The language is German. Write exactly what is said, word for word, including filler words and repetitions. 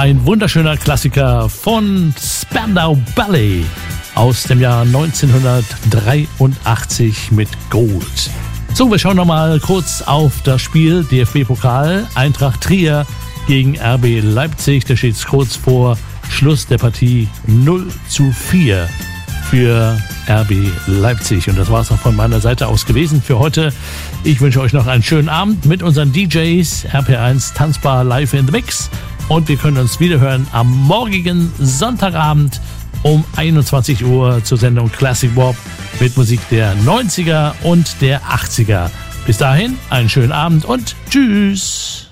Ein wunderschöner Klassiker von Spandau Ballet aus dem Jahr neunzehnhundertdreiundachtzig mit Gold. So, wir schauen nochmal kurz auf das Spiel D F B-Pokal. Eintracht Trier gegen R B Leipzig. Da steht es kurz vor Schluss der Partie null zu vier für R B Leipzig. Und das war es auch von meiner Seite aus gewesen für heute. Ich wünsche euch noch einen schönen Abend mit unseren D Js. R P eins Tanzbar live in the Mix. Und wir können uns wiederhören am morgigen Sonntagabend um einundzwanzig Uhr zur Sendung Classic Warp mit Musik der neunziger und der achtziger. Bis dahin einen schönen Abend und tschüss.